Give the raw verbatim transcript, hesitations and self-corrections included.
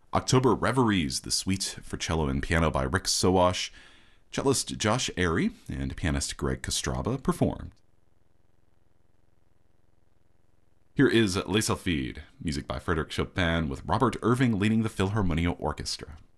October Reveries, the suite for cello and piano by Rick Sowash, cellist Josh Airy, and pianist Greg Kostraba performed. Here is Les Sylphides, music by Frédéric Chopin with Robert Irving leading the Philharmonia Orchestra.